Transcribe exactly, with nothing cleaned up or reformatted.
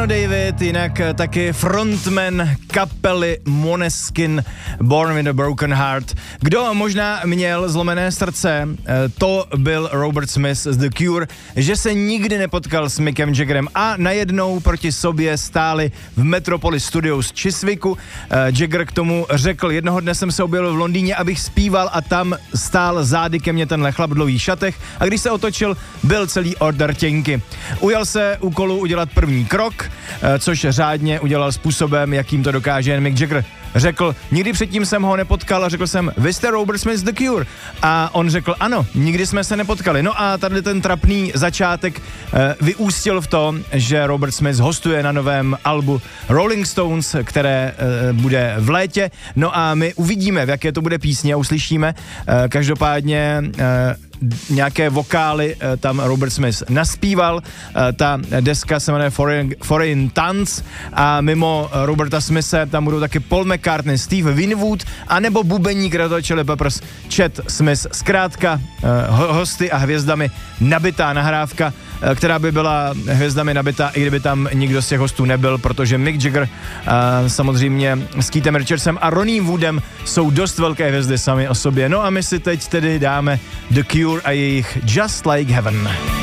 David, jinak taky frontman kapely Måneskin, Born with a Broken Heart. Kdo možná měl zlomené srdce, to byl Robert Smith z The Cure, že se nikdy nepotkal s Mickem Jaggerem a najednou proti sobě stáli v Metropolis Studios z Chiswicku. Jagger k tomu řekl, jednoho dne jsem se objevil v Londýně, abych zpíval a tam stál zády ke mně tenhle chlap v dlouhých šatech a když se otočil, byl celý order těnky. Ujal se úkolu udělat první krok, což řádně udělal způsobem, jakým to dokáže jen Mick Jagger. Řekl, nikdy předtím jsem ho nepotkal a řekl jsem, vy jste Robert Smith z The Cure. A on řekl, ano, nikdy jsme se nepotkali. No a tady ten trapný začátek e, vyústil v to, že Robert Smith hostuje na novém albu Rolling Stones, které e, bude v létě. No a my uvidíme, v jaké to bude písně a uslyšíme. E, každopádně e, nějaké vokály e, tam Robert Smith naspíval. E, ta deska se jmenuje Foreign, Foreign Tons a mimo Roberta Smithe tam budou taky Paul McCartney, Steve Winwood a nebo bubeník Red Hot Chili Peppers Chet Smith. Zkrátka e, hosty a hvězdami nabitá nahrávka, e, která by byla hvězdami nabitá, i kdyby tam nikdo z těch hostů nebyl, protože Mick Jagger e, samozřejmě s Keithem Richardsem a Ronnie Woodem jsou dost velké hvězdy sami o sobě. No a my si teď tedy dáme The Cure a jejich Just Like Heaven.